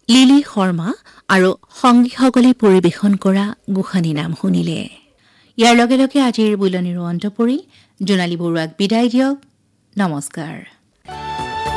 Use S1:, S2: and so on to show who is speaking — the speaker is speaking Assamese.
S1: লিলি শৰ্মা আৰু সংগীসকলে পৰিৱেশন কৰা গোসানী নাম শুনিলে। ইয়াৰ লগে লগে আজিৰ বুলনিৰো অন্ত পৰিল। জোনালী বৰুৱাক বিদায় দিয়ক। নমস্কাৰ।